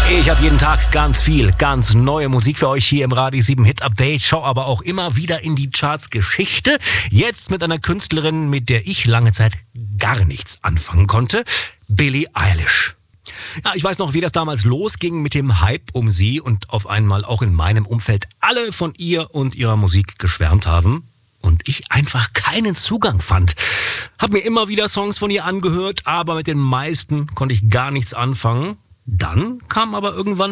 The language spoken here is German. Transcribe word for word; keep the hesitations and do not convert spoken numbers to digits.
Ich habe jeden Tag ganz viel, ganz neue Musik für euch hier im Radio sieben Hit Update. Schau aber auch immer wieder in die Charts-Geschichte. Jetzt mit einer Künstlerin, mit der ich lange Zeit gar nichts anfangen konnte. Billie Eilish. Ja, ich weiß noch, wie das damals losging mit dem Hype um sie und auf einmal auch in meinem Umfeld alle von ihr und ihrer Musik geschwärmt haben. Und ich einfach keinen Zugang fand. Hab mir immer wieder Songs von ihr angehört, aber mit den meisten konnte ich gar nichts anfangen. Dann kam aber irgendwann